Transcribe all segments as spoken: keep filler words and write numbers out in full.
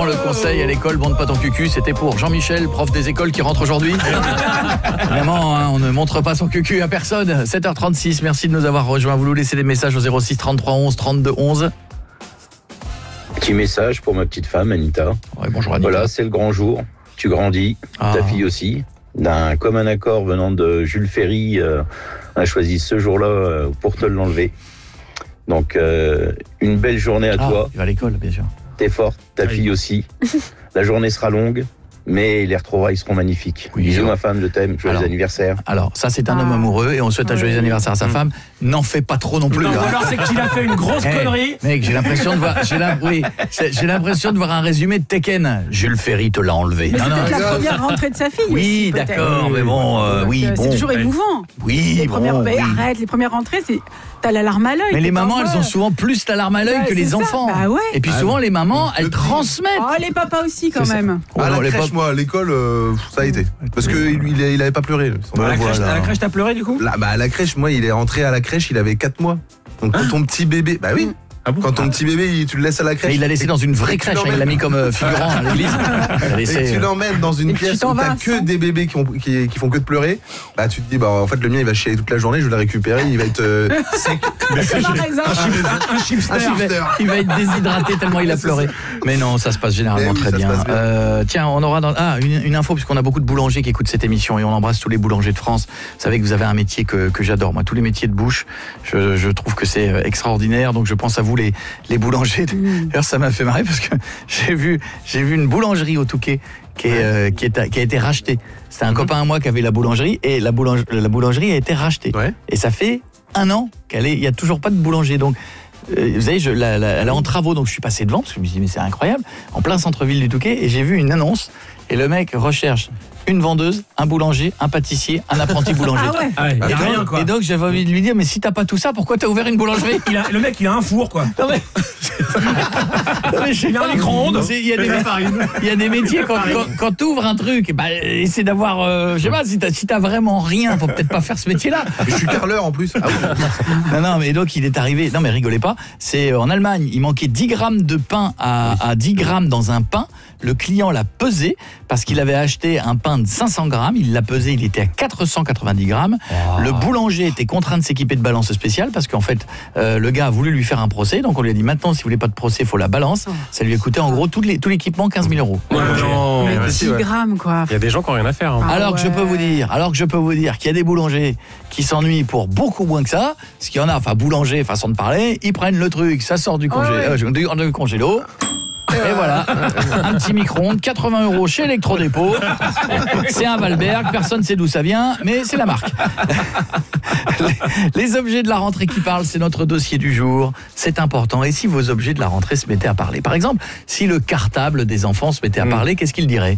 Évidemment, le conseil à l'école, bande pas ton cucu, c'était pour Jean-Michel, prof des écoles qui rentre aujourd'hui. Évidemment, hein, on ne montre pas son cucu à personne. sept heures trente-six, merci de nous avoir rejoints. Vous nous laissez des messages au zéro six trente-trois onze trente-deux onze. Petit message pour ma petite femme, Anita. Ouais, bonjour Anita. Voilà, c'est le grand jour. Tu grandis, Ah. ta fille aussi. D'un commun accord venant de Jules Ferry, euh, on a choisi ce jour-là euh, pour te l'enlever. Donc, euh, une belle journée à Ah, toi. tu vas à l'école, bien sûr. T'es forte, ta fille aussi. La journée sera longue, mais les retrouvailles seront magnifiques. Oui, Bisous, alors. ma femme, je t'aime. Joyeux Alors. anniversaire. Alors, ça, c'est un Ah. homme amoureux et on souhaite un joyeux Ouais. anniversaire à sa femme. N'en fais pas trop non plus. Non, hein. ou alors c'est qu'il a fait une grosse Eh, connerie. Mec, j'ai l'impression de voir, j'ai la- oui, c'est- j'ai l'impression de voir un résumé de Tekken. Jules Ferry te l'a enlevé. Mais Non, c'est non, peut-être la ça- première rentrée de sa fille. Oui, aussi, peut-être. d'accord, mais bon, euh, Donc, oui, euh, bon. C'est toujours émouvant. Oui, Les bon, premières, mais oui. arrête, les premières rentrées, c'est t'as la larme à l'œil. Mais les t'es mamans, pas elles en ont mode. souvent plus la larme à l'œil Ouais, que les c'est ça. enfants. Bah ouais. Et puis souvent, les mamans, elles transmettent. Oh, les papas aussi, quand C'est ça. même. Oh, À non, la les crèche, pop- moi, à l'école, euh, ça a été. Parce qu'il il, il avait pas pleuré. Bah, À la crèche, voilà. à la crèche, t'as pleuré du coup? Là, bah, à la crèche, moi, il est rentré à la crèche, il avait quatre mois. Donc, quand ton petit bébé. Bah oui. Ah bon? Quand ton petit bébé, il- tu le laisses à la crèche. Mais il l'a laissé dans une vraie Et tu crèche, hein, il l'a l'emmènes- mis comme euh, figurant à l'église. Il a Et laissé, que tu euh, l'emmènes dans une Et que tu pièce t'en où vas t'as à que cent. des bébés qui, ont, qui, qui font que de pleurer, bah tu te dis, bah en fait le mien il va chialer toute la journée, je vais le récupérer, il va être euh, sec. C'est par exemple. Un chipster. Un il, va, shifter. il va être déshydraté tellement il a pleuré. Mais non, ça se passe généralement Eh oui, très ça se bien. passe bien. Euh, tiens, on aura dans... ah, une, une info, puisqu'on a beaucoup de boulangers qui écoutent cette émission et on embrasse tous les boulangers de France. Vous savez que vous avez un métier que, que j'adore. Moi, tous les métiers de bouche, je, je trouve que c'est extraordinaire. Donc je pense à vous, les, les boulangers. D'ailleurs, ça m'a fait marrer parce que j'ai vu, j'ai vu une boulangerie au Touquet qui, est, euh, qui, est, qui a été rachetée. C'était un copain à moi qui avait la boulangerie et la, boulange, la boulangerie a été rachetée. Ouais. Et ça fait un an qu'elle est, il y a toujours pas de boulanger. Donc, euh, vous savez, je, la, la, elle est en travaux, donc je suis passé devant parce que je me suis dit mais c'est incroyable, en plein centre-ville du Touquet, et j'ai vu une annonce et le mec recherche une vendeuse, un boulanger, un pâtissier, un apprenti boulanger. Ah ouais. Ah ouais, y a Et donc, rien quoi. et donc, j'avais envie de lui dire mais si t'as pas tout ça, pourquoi t'as ouvert une boulangerie? Il a- le mec il a un four quoi. Non mais, non, mais je sais Il a un pas. micro-ondes. C'est- Il y a des, il y a des métiers quand, quand, quand tu ouvres un truc, bah, essaie d'avoir, euh, je sais pas, si t'as si t'as vraiment rien, faut peut-être pas faire ce métier-là. Je suis carleur en plus. Ah oui. Non, non, mais donc il est arrivé. Non, mais rigolez pas. C'est euh, en Allemagne, il manquait dix grammes de pain à, à dix grammes dans un pain. Le client l'a pesé parce qu'il avait acheté un pain de cinq cents grammes. Il l'a pesé, il était à quatre cent quatre-vingt-dix grammes. Le boulanger était contraint de s'équiper de balance spéciale parce qu'en fait, euh, le gars a voulu lui faire un procès. Donc on lui a dit maintenant, si vous voulez pas de procès, il faut la balance. Ça lui a coûté en gros tout les- tout l'équipement quinze mille euros. Non. Mais ouais, dix si, ouais. grammes, quoi. Il y a des gens qui n'ont rien à faire. hein. Ah Alors que je ouais. peux vous dire, alors que je peux vous dire qu'il y a des boulangers qui s'ennuient pour beaucoup moins que ça, parce qu'il y en a, enfin boulanger, façon de parler, ils prennent le truc, ça sort du, congé, Ouais. euh, du, du congélo. Et voilà, un petit micro-ondes, quatre-vingts euros chez Electrodépôt. C'est un Valberg, personne ne sait d'où ça vient, mais c'est la marque. Les, les objets de la rentrée qui parlent, c'est notre dossier du jour. C'est important. Et si vos objets de la rentrée se mettaient à parler? Par exemple, si le cartable des enfants se mettait à parler, qu'est-ce qu'il dirait?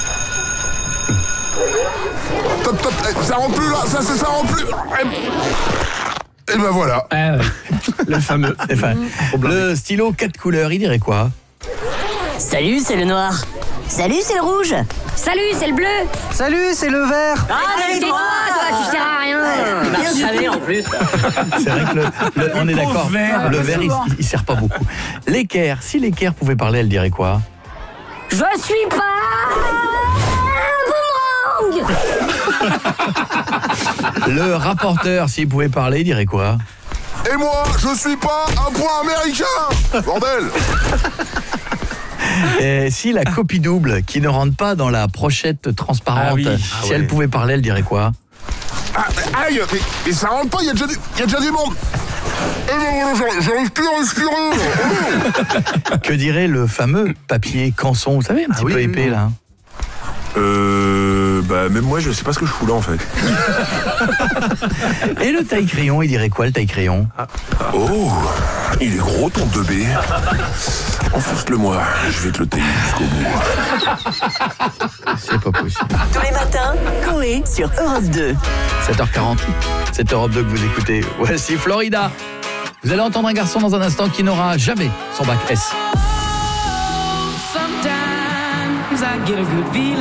Top, top, eh, ça rentre plus là, ça, ça, ça rentre plus. Et ben voilà. Ah ouais. Le fameux. Enfin, le stylo quatre couleurs, il dirait quoi? Salut, c'est le noir. Salut, c'est le rouge. Salut, c'est le bleu. Salut, c'est le vert. Ah, mais tais-toi, toi, tu sers à rien. Bien savez en plus. C'est vrai que le, le- on est d'accord, vert. le verre, il, il sert pas beaucoup. L'équerre, si l'équerre pouvait parler, elle dirait quoi? Je suis pas un boomerang. Le rapporteur, s'il pouvait parler, il dirait quoi? Et moi, je suis pas un point américain. Bordel. Et si la copie double, qui ne rentre pas dans la brochette transparente, Ah oui. si Ah elle ouais. pouvait parler, elle dirait quoi? Ah, aïe, mais, mais ça rentre pas, il y a déjà du, il y a déjà du monde. Et ben voilà, j'arrive- j'arrive plus à respirer. Que dirait le fameux papier canson, vous savez, un petit oui, peu oui, épais oui. là? Euh, bah même moi, je sais pas ce que je fous là en fait. Et le taille-crayon, il dirait quoi le taille-crayon? Oh, il est gros ton deux B. Enfonce-le moi, je vais te le tailler jusqu'au bout. C'est pas possible. Tous les matins, Coé sur Europe deux. sept heures quarante, c'est Europe deux que vous écoutez. Voici Florida. Vous allez entendre un garçon dans un instant qui n'aura jamais son bac S. Sometimes I get a good feeling.